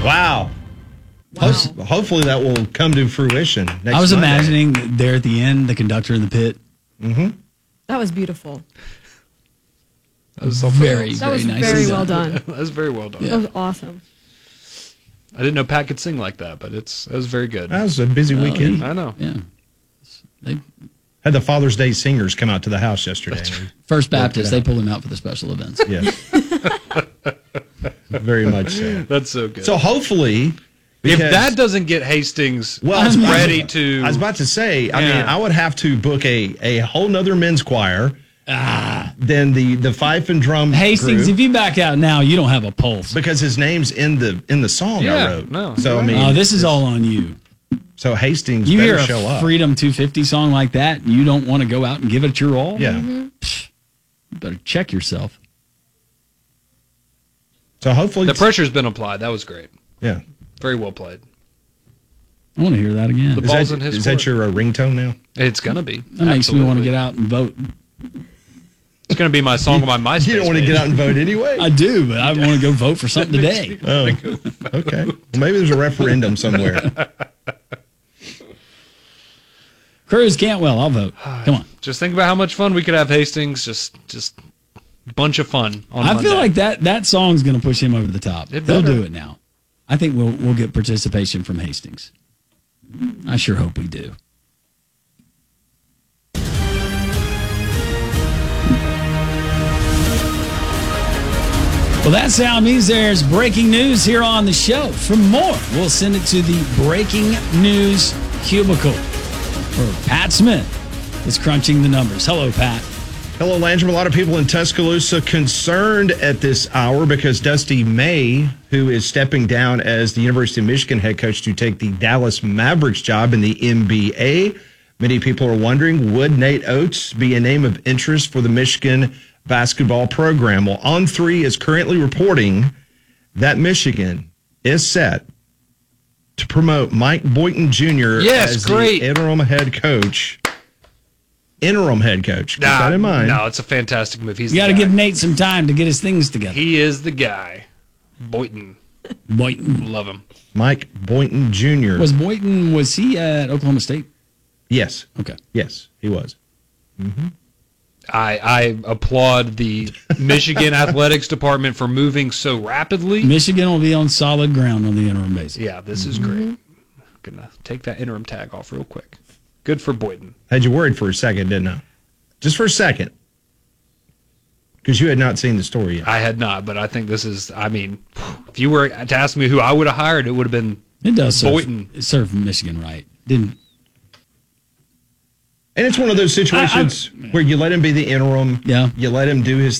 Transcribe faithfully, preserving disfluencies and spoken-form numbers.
Wow. Wow. Ho- Hopefully that will come to fruition next I was Monday. imagining there at the end, the conductor in the pit. Mm-hmm. That was beautiful. That was so very, That very was nice. very well done. That was very well done. That was awesome. I didn't know Pat could sing like that, but it's it was very good. That was a busy Oh, weekend. he- I know. Yeah. They, Had the Father's Day singers come out to the house yesterday. First Baptist, they pull him out for the special events. Yes. Very much so. That's so good. So hopefully, if because- that doesn't get Hastings well, I was about- ready to, I was about to say, I Yeah. mean, I would have to book a, a whole nother men's choir. Ah. Then the, the fife and drum Hastings, group, if you back out now, you don't have a pulse. because his name's in the in the song Yeah, I wrote. no, so I you're mean, Oh, this is all on you. so Hastings You better hear show a up. Freedom two fifty song like that, and you don't want to go out and give it your all? Yeah. You better check yourself. So hopefully, the pressure's been applied. That was great. yeah. Very well played. I want to hear that again. The Is ball's that, in his is court. that your uh, ringtone now? It's gonna be. That makes me want to Absolutely. get out and vote. It's gonna be my song on my MySpace. You don't want to page. get out and vote anyway. I do, but I want to go vote for something today. Oh, okay. Well, maybe there's a referendum somewhere. Cruz Cantwell, I'll vote. Come on. Just think about how much fun we could have, Hastings. Just, just bunch of fun. On I Monday. feel like that that song's going to push him over the top. It They'll better. do it now. I think we'll we'll get participation from Hastings. I sure hope we do. Well, that sound means there's breaking news here on the show. For more, we'll send it to the breaking news cubicle, where Pat Smith is crunching the numbers. Hello, Pat. Hello, Landrum. A lot of people in Tuscaloosa concerned at this hour because Dusty May, who is stepping down as the University of Michigan head coach to take the Dallas Mavericks job in the N B A. Many people are wondering, would Nate Oates be a name of interest for the Michigan basketball program? Well, On three is currently reporting that Michigan is set to promote Mike Boynton Junior Yes, as great. the interim head coach. Interim head coach. Keep that in mind. No, it's a fantastic move. He's You got to the guy. give Nate some time to get his things together. He is the guy. Boynton. Boynton. Love him. Mike Boynton Junior Was Boynton, was he at Oklahoma State? Yes. Okay. Yes, he was. I, I applaud the Michigan athletics department for moving so rapidly. Michigan will be on solid ground on the interim basis. Yeah, this is great. Gonna take that interim tag off real quick. Good for Boynton. Had you worried for a second, didn't I? Just for a second. Because you had not seen the story yet. I had not, but I think this is, I mean, if you were to ask me who I would have hired, it would have been It does serve, Boynton. it served Michigan right. Didn't And it's one of those situations where you let him be the interim. Yeah. You let him do his